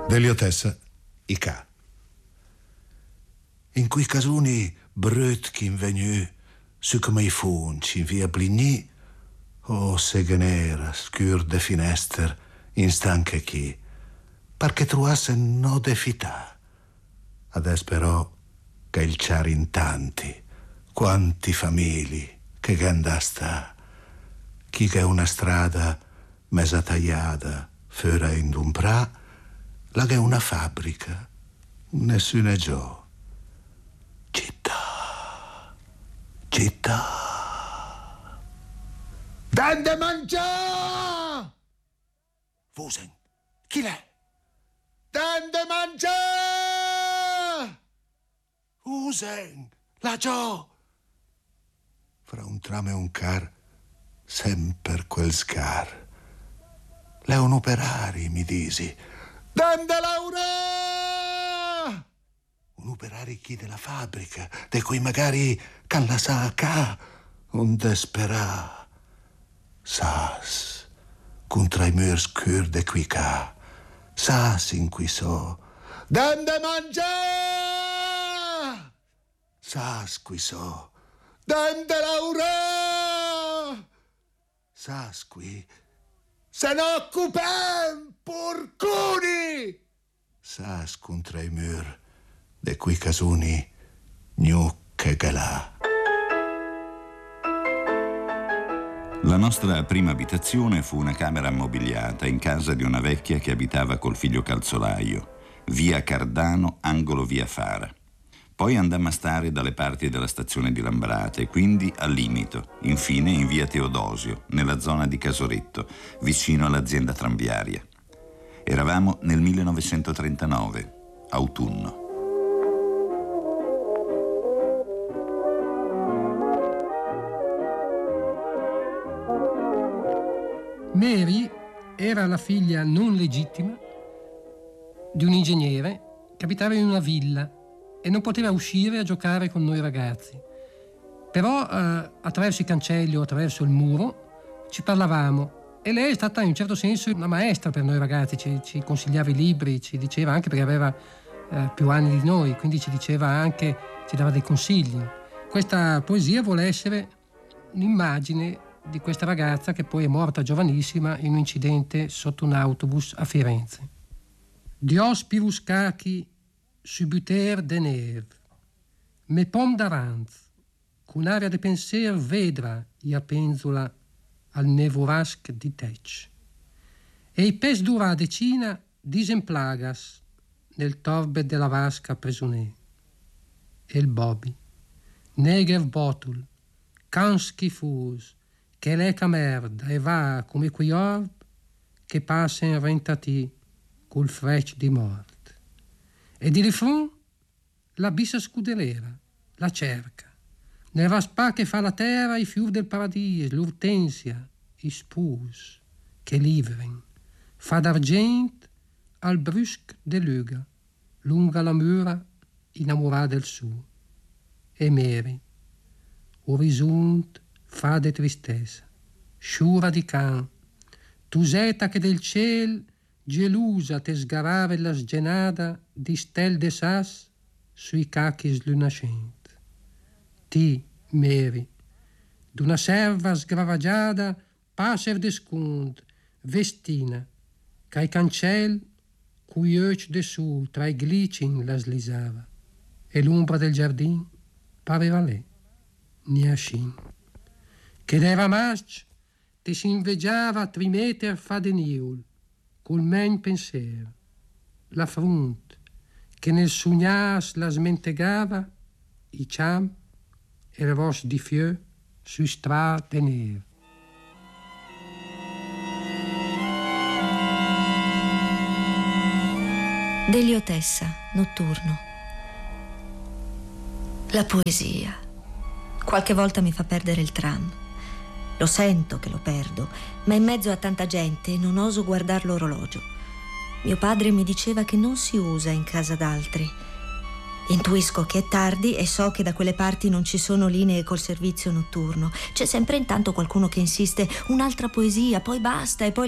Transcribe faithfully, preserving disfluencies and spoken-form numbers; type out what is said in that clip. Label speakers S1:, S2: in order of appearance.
S1: Deliotessa, i ca. In quei casuni brutchi venu, su come i funci in via Bligny, o seghe nera, scur de finester, in stanche chi, perché truasse no de fità. Adesso però che il ciar in tanti, quanti famigli che ganda sta, chi che una strada mesa tagliata fuori in un pra, la che una fabbrica, nessuno è giù. Città, città. Dande mangia! Fusen, chi l'è? Dande mangia! Fusen, la giò! Fra un tram e un car, sempre quel scar. Le un operari, mi disi. Dande Laura! Un operari chi della fabbrica, de cui magari can la sa ca, un desperà. Sas, contra i murs scur de qui ca, sas in cui so. Dande mangia! Sas qui so. Dande Laura! Sas qui. Se n'occupem, porcuni! Sas contra i mur, de qui casuni, gnucche galà.
S2: La nostra prima abitazione fu una camera ammobiliata in casa di una vecchia che abitava col figlio calzolaio, via Cardano, angolo via Fara. Poi andammo a stare dalle parti della stazione di Lambrate, quindi a Limito, infine in via Teodosio, nella zona di Casoretto, vicino all'azienda tranviaria. Eravamo nel millenovecentotrentanove, autunno.
S3: Mary era la figlia non legittima di un ingegnere che abitava in una villa e non poteva uscire a giocare con noi ragazzi. Però eh, attraverso i cancelli o attraverso il muro ci parlavamo e lei è stata in un certo senso una maestra per noi ragazzi, ci, ci consigliava i libri, ci diceva anche perché aveva eh, più anni di noi, quindi ci diceva anche, ci dava dei consigli. Questa poesia vuole essere un'immagine di questa ragazza che poi è morta giovanissima in un incidente sotto un autobus a Firenze. Dios piruscachi subuter de neve, me pom d'aranz, con aria de penser vedra ia penzula al nevorasc di tec. E i pes dura decina disemplagas nel torbe della vasca presunè. E il Bobby, neger botul, can schifus, che l'eca merda e va come quei orb che passa in rentati col freccio di morte. E di rifrun la bissa scudelera, la cerca, nel raspà che fa la terra i fior del paradis, l'urtensia, i spus, che livren, fa d'argent al brusc de luga, lunga la mura innamorata del su. E Mary, orizzont fa de tristezza, sciura di can, tuseta che del ciel gelusa te sgarave la sgenada di stel de sas sui cacchi slunascent. Ti, Mary, d'una serva sgravagiada passer de scund, vestina, c'ai cancel cui oec de su tra i glicin la slisava, e l'ombra del giardin pareva lei, niascin. Che d'era masc te s'invegiava tri meter fa de niul, col men penser, la frunt, che nel sugnas la smentegava, i ciam e le vos di fieu su stra de neve.
S4: Deliotessa, notturno. La poesia. Qualche volta mi fa perdere il tram. Lo sento che lo perdo, ma in mezzo a tanta gente non oso guardar l'orologio. Mio padre mi diceva che non si usa in casa d'altri. Intuisco che è tardi e so che da quelle parti non ci sono linee col servizio notturno. C'è sempre intanto qualcuno che insiste: un'altra poesia, poi basta, e poi